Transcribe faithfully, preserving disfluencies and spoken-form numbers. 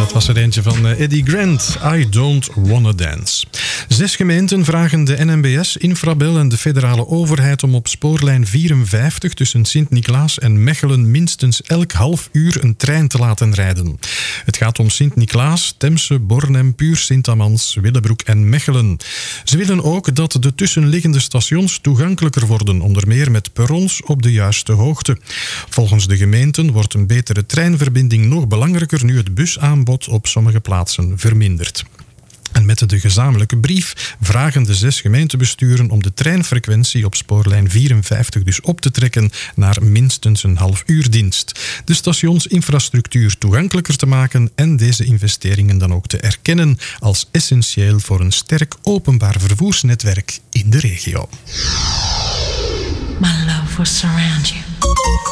Dat was er eentje van Eddie Grant, I Don't Wanna Dance. Zes gemeenten vragen de N M B S, Infrabel en de federale overheid om op spoorlijn vierenvijftig tussen Sint-Niklaas en Mechelen minstens elk half uur een trein te laten rijden. Het gaat om Sint-Niklaas, Temse, Bornem, Puur, Sint-Amans, Willebroek en Mechelen. Ze willen ook dat de tussenliggende stations toegankelijker worden, onder meer met perrons op de juiste hoogte. Volgens de gemeenten wordt een betere treinverbinding nog belangrijker nu het busaanbod op sommige plaatsen vermindert. En met de gezamenlijke brief vragen de zes gemeentebesturen om de treinfrequentie op spoorlijn vierenvijftig dus op te trekken naar minstens een half uur dienst. De stationsinfrastructuur toegankelijker te maken en deze investeringen dan ook te erkennen als essentieel voor een sterk openbaar vervoersnetwerk in de regio. My love will surround you.